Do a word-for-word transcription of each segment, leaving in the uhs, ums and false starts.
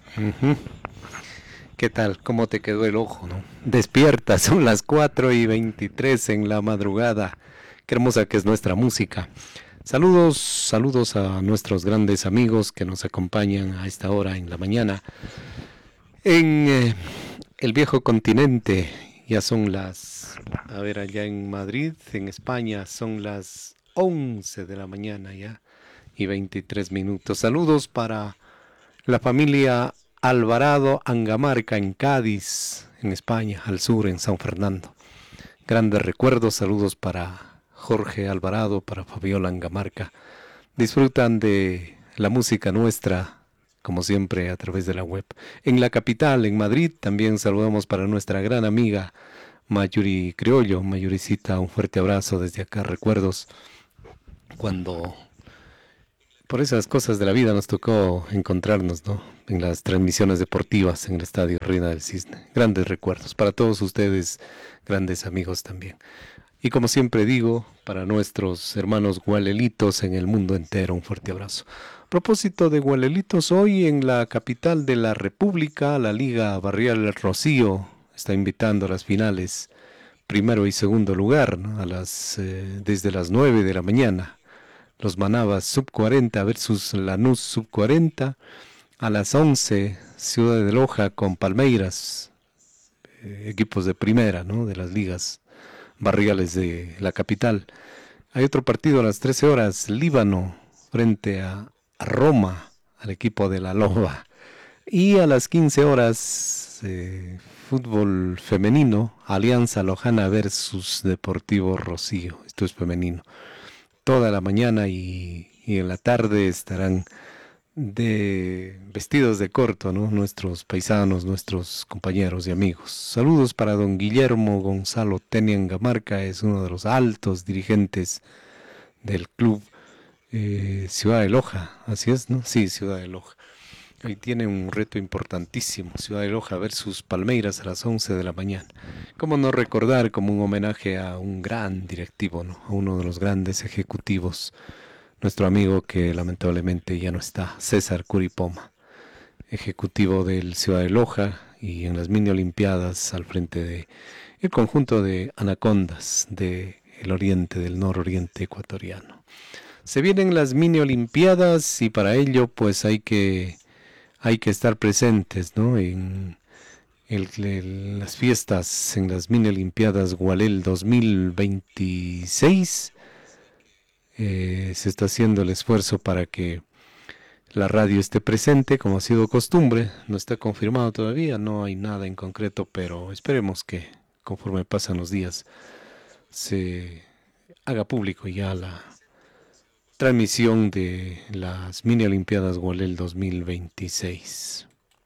Ujú. ¿Qué tal? ¿Cómo te quedó el ojo, no? Despierta, son las cuatro y veintitrés en la madrugada. Qué hermosa que es nuestra música. Saludos, saludos a nuestros grandes amigos que nos acompañan a esta hora en la mañana. En eh, el viejo continente ya son las, a ver, allá en Madrid, en España, son las once de la mañana ya y veintitrés minutos. Saludos para la familia Alvarado Angamarca en Cádiz, en España, al sur, en San Fernando. Grandes recuerdos, saludos para Jorge Alvarado, para Fabiola Angamarca. Disfrutan de la música nuestra, como siempre, a través de la web. En la capital, en Madrid, también saludamos para nuestra gran amiga Mayuri Criollo. Mayuricita, un fuerte abrazo desde acá. Recuerdos cuando por esas cosas de la vida nos tocó encontrarnos, ¿no? En las transmisiones deportivas en el Estadio Reina del Cisne. Grandes recuerdos para todos ustedes, grandes amigos también. Y como siempre digo, para nuestros hermanos gualelitos en el mundo entero, un fuerte abrazo. A propósito de gualelitos, hoy en la capital de la República, la Liga Barrial Rocío está invitando a las finales, primero y segundo lugar, ¿no? a las, eh, desde las nueve de la mañana. Los Manabas sub cuarenta versus Lanús sub cuarenta. A las once, Ciudad de Loja con Palmeiras, eh, equipos de primera, ¿no? De las ligas barriales de la capital. Hay otro partido a las trece horas, Líbano frente a, a Roma, al equipo de la Loba. Y a las quince horas, eh, fútbol femenino, Alianza Lojana versus Deportivo Rocío. Esto es femenino. Toda la mañana y, y en la tarde estarán de vestidos de corto, ¿no? Nuestros paisanos, nuestros compañeros y amigos. Saludos para don Guillermo Gonzalo Teniangamarca, es uno de los altos dirigentes del club eh, Ciudad de Loja, así es, ¿no? Sí, Ciudad de Loja. Hoy tiene un reto importantísimo, Ciudad de Loja versus Palmeiras a las once de la mañana. ¿Cómo no recordar como un homenaje a un gran directivo, ¿no? A uno de los grandes ejecutivos, nuestro amigo que lamentablemente ya no está, César Curipoma, ejecutivo del Ciudad de Loja y en las mini olimpiadas al frente de el conjunto de anacondas del oriente, del nororiente ecuatoriano. Se vienen las mini olimpiadas y para ello pues hay que hay que estar presentes, ¿no? En, el, el, las fiestas, en las mini olimpiadas Gualel dos mil veintiséis. Eh, se está haciendo el esfuerzo para que la radio esté presente, como ha sido costumbre. No está confirmado todavía, no hay nada en concreto, pero esperemos que conforme pasan los días se haga público ya la transmisión de las mini olimpiadas Gualel dos mil veintiséis.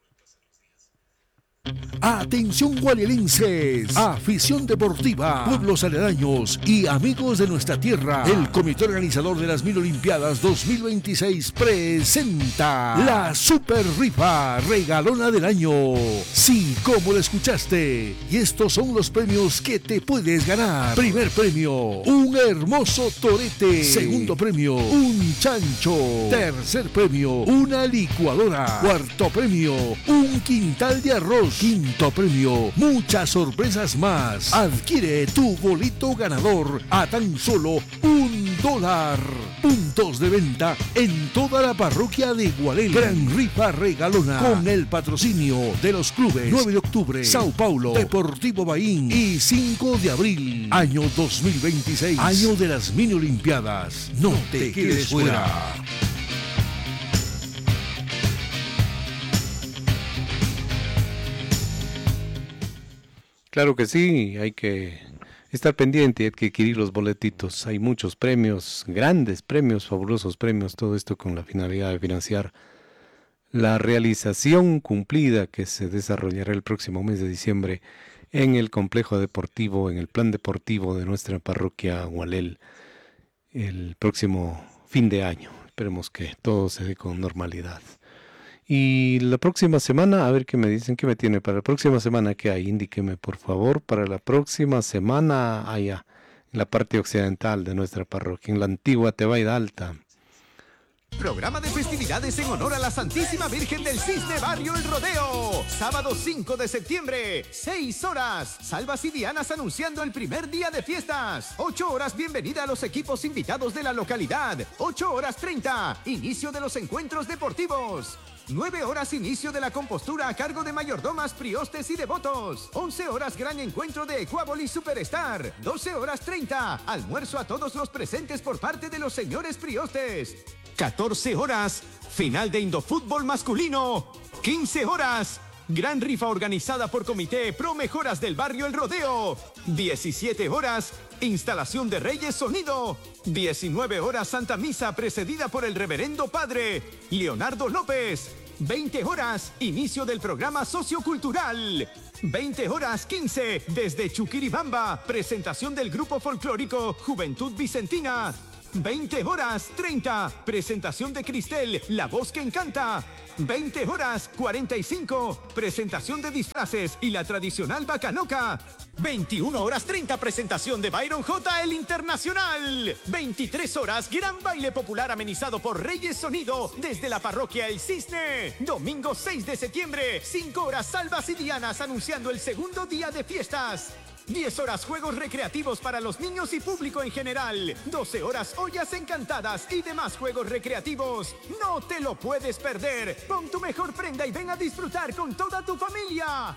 Atención gualelenses, afición deportiva, pueblos aledaños y amigos de nuestra tierra. El comité organizador de las Mil Olimpiadas dos mil veintiséis presenta la Super Rifa Regalona del Año. Sí, como lo escuchaste. Y estos son los premios que te puedes ganar. Primer premio, un hermoso torete. Segundo premio, un chancho. Tercer premio, una licuadora. Cuarto premio, un quintal de arroz. Quinto premio, muchas sorpresas más. Adquiere tu bolito ganador a tan solo un dólar. Puntos de venta en toda la parroquia de Gualel. Gran rifa regalona con el patrocinio de los clubes nueve de octubre, Sao Paulo, Deportivo Baín y cinco de abril. Año dos mil veintiséis, año de las mini olimpiadas. No te quedes fuera. Claro que sí, hay que estar pendiente, hay que adquirir los boletitos. Hay muchos premios, grandes premios, fabulosos premios, todo esto con la finalidad de financiar la realización cumplida que se desarrollará el próximo mes de diciembre en el complejo deportivo, en el plan deportivo de nuestra parroquia Gualel, el próximo fin de año. Esperemos que todo se dé con normalidad. Y la próxima semana, a ver qué me dicen, qué me tiene para la próxima semana, que hay, indíqueme por favor, para la próxima semana allá, en la parte occidental de nuestra parroquia, en la antigua Tebaida Alta. Programa de festividades en honor a la Santísima Virgen del Cisne Barrio El Rodeo. Sábado cinco de septiembre, seis horas. Salvas y Dianas anunciando el primer día de fiestas. ocho horas, bienvenida a los equipos invitados de la localidad. ocho horas treinta, inicio de los encuentros deportivos. nueve horas, inicio de la compostura a cargo de mayordomas, priostes y devotos. once horas, gran encuentro de Ecuáboli Superstar. doce horas treinta, almuerzo a todos los presentes por parte de los señores priostes. catorce horas, final de Indofútbol masculino. quince horas, gran rifa organizada por Comité Pro Mejoras del Barrio El Rodeo. diecisiete horas, instalación de Reyes Sonido. diecinueve horas, Santa Misa precedida por el Reverendo Padre Leonardo López. veinte horas, inicio del programa sociocultural. veinte horas quince, desde Chuquiribamba, presentación del grupo folclórico Juventud Vicentina. veinte horas treinta, presentación de Cristel, la voz que encanta. veinte horas cuarenta y cinco, presentación de disfraces y la tradicional bacanoca. veintiuna horas treinta, presentación de Byron J. el Internacional. veintitrés horas, gran baile popular amenizado por Reyes Sonido desde la parroquia El Cisne. Domingo seis de septiembre, cinco horas, Salvas y Dianas anunciando el segundo día de fiestas. diez horas, juegos recreativos para los niños y público en general. doce horas, ollas encantadas y demás juegos recreativos. No te lo puedes perder. Pon tu mejor prenda y ven a disfrutar con toda tu familia.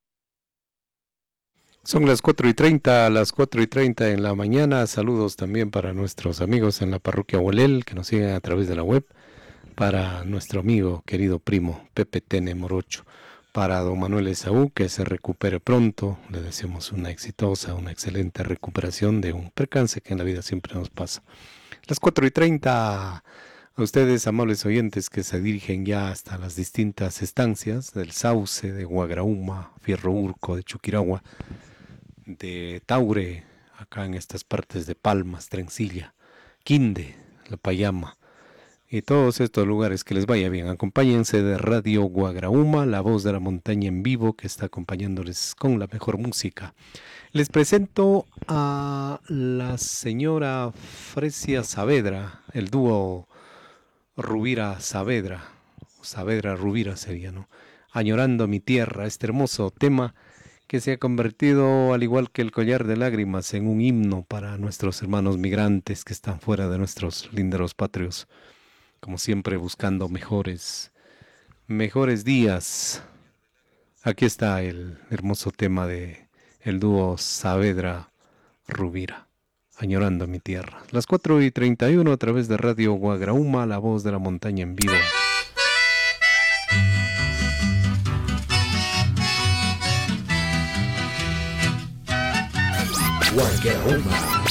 Son las cuatro y treinta, las cuatro y treinta en la mañana. Saludos también para nuestros amigos en la parroquia Huelel que nos siguen a través de la web. Para nuestro amigo, querido primo, Pepe Tene Morocho. Para don Manuel Esaú, que se recupere pronto. Le deseamos una exitosa, una excelente recuperación de un percance que en la vida siempre nos pasa. Las cuatro y treinta, a ustedes, amables oyentes, que se dirigen ya hasta las distintas estancias del Sauce, de Guagrauma, Fierro Urco, de Chuquiragua, de Taure, acá en estas partes de Palmas, Trencilla, Quinde, La Payama, y todos estos lugares, que les vaya bien. Acompáñense de Radio Guagrauma, la voz de la montaña en vivo, que está acompañándoles con la mejor música. Les presento a la señora Fresia Saavedra, el dúo Rubira Saavedra, Saavedra Rubira sería, ¿no? Añorando mi tierra, este hermoso tema que se ha convertido, al igual que el collar de lágrimas, en un himno para nuestros hermanos migrantes que están fuera de nuestros linderos patrios. Como siempre, buscando mejores, mejores días. Aquí está el hermoso tema de el dúo Saavedra Rubira, Añorando mi tierra. Las cuatro y treinta y uno a través de Radio Guagrauma, la voz de la montaña en vivo. Guagrauma.